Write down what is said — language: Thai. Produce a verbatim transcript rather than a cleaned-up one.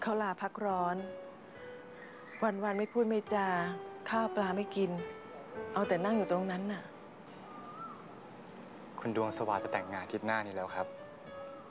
เขาลาพักร้อนวันๆไม่พูดไม่จาข้าวปลาไม่กินเอาแต่นั่งอยู่ตรงนั้นน่ะคุณดวงสว่างจะแต่งงานอาทิตย์หน้านี้แล้วครับ